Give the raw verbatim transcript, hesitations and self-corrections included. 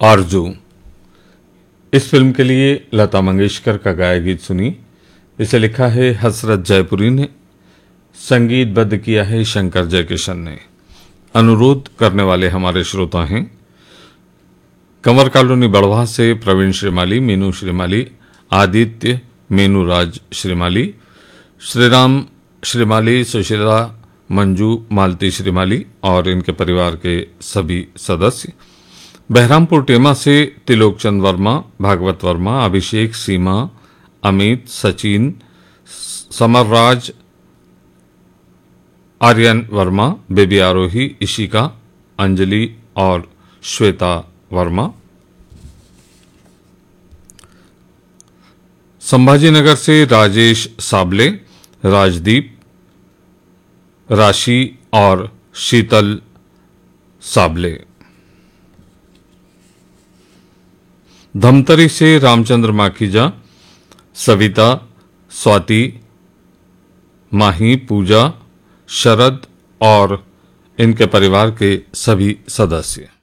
आरजू। इस फिल्म के लिए लता मंगेशकर का गाया गीत सुनी। इसे लिखा है हसरत जयपुरी ने, संगीतबद्ध किया है शंकर जयकिशन ने। अनुरोध करने वाले हमारे श्रोता हैं कंवर कॉलोनी बड़वा से प्रवीण श्रीमाली, मीनू श्रीमाली, आदित्य मेनू राज श्रीमाली, श्रीराम श्रीमाली, सुशीला, मंजू, मालती श्रीमाली और इनके परिवार के सभी सदस्य। बहरामपुर टेमा से त्रिलोकचंद वर्मा, भागवत वर्मा, अभिषेक, सीमा, अमित, सचिन, समरराज, आर्यन वर्मा, बेबी आरोही, इशिका, अंजलि और श्वेता वर्मा। संभाजीनगर से राजेश साबले, राजदीप, राशि और शीतल साबले। धमतरी से रामचंद्र माखीजा, सविता, स्वाति, माही, पूजा, शरद और इनके परिवार के सभी सदस्य।